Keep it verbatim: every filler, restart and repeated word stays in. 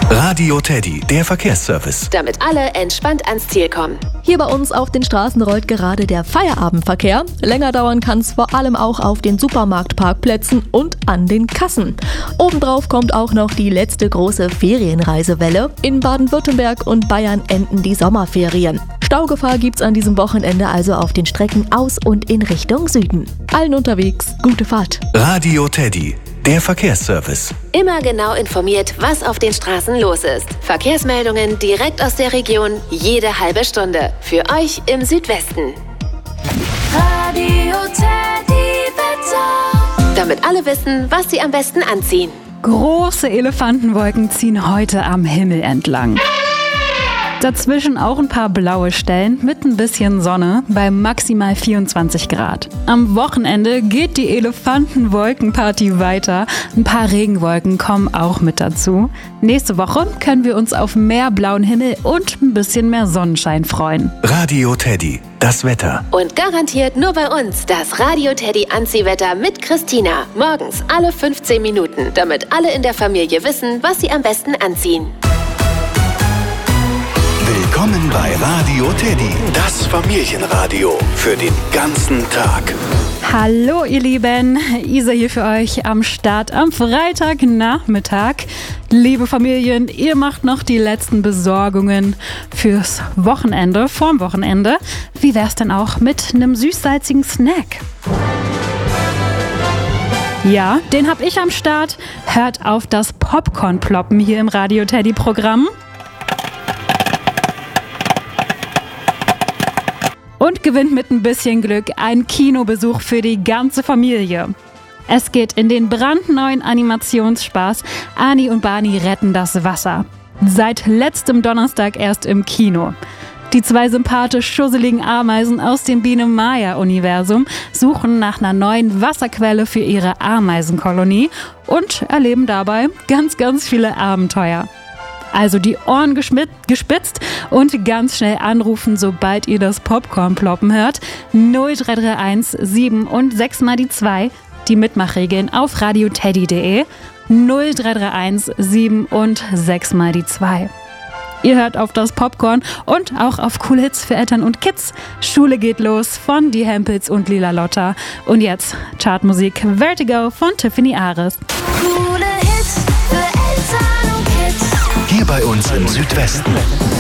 Radio Teddy, der Verkehrsservice. Damit alle entspannt ans Ziel kommen. Hier bei uns auf den Straßen rollt gerade der Feierabendverkehr. Länger dauern kann es vor allem auch auf den Supermarktparkplätzen und an den Kassen. Obendrauf kommt auch noch die letzte große Ferienreisewelle. In Baden-Württemberg und Bayern enden die Sommerferien. Staugefahr gibt's an diesem Wochenende also auf den Strecken aus und in Richtung Süden. Allen unterwegs, gute Fahrt. Radio Teddy, der Verkehrsservice. Immer genau informiert, was auf den Straßen los ist. Verkehrsmeldungen direkt aus der Region, jede halbe Stunde. Für euch im Südwesten. Radio Teddy Wetter. Damit alle wissen, was sie am besten anziehen. Große Elefantenwolken ziehen heute am Himmel entlang. Dazwischen auch ein paar blaue Stellen mit ein bisschen Sonne bei maximal vierundzwanzig Grad. Am Wochenende geht die Elefantenwolkenparty weiter. Ein paar Regenwolken kommen auch mit dazu. Nächste Woche können wir uns auf mehr blauen Himmel und ein bisschen mehr Sonnenschein freuen. Radio Teddy, das Wetter. Und garantiert nur bei uns das Radio Teddy Anziehwetter mit Christina. Morgens alle fünfzehn Minuten, damit alle in der Familie wissen, was sie am besten anziehen. Willkommen bei Radio Teddy, das Familienradio für den ganzen Tag. Hallo ihr Lieben, Isa hier für euch am Start am Freitagnachmittag. Liebe Familien, ihr macht noch die letzten Besorgungen fürs Wochenende, vorm Wochenende. Wie wär's denn auch mit einem süß-salzigen Snack? Ja, den hab ich am Start. Hört auf das Popcorn-Ploppen hier im Radio Teddy-Programm. Und gewinnt mit ein bisschen Glück einen Kinobesuch für die ganze Familie. Es geht in den brandneuen Animationsspaß Ani und Barney retten das Wasser. Seit letztem Donnerstag erst im Kino. Die zwei sympathisch schusseligen Ameisen aus dem Biene-Maya-Universum suchen nach einer neuen Wasserquelle für ihre Ameisenkolonie und erleben dabei ganz, ganz viele Abenteuer. Also die Ohren gespitzt und ganz schnell anrufen, sobald ihr das Popcorn-Ploppen hört. null drei drei eins sieben und sechs mal die zwei. Die Mitmachregeln auf radioteddy punkt de. null drei drei eins sieben und sechs mal die zwei. Ihr hört auf das Popcorn und auch auf Cool Hits für Eltern und Kids. Schule geht los von Die Hempels und Lila Lotta. Und jetzt Chartmusik Vertigo von Tiffany Ares. Coole Hits für Eltern und Kids. Hier bei uns im Südwesten.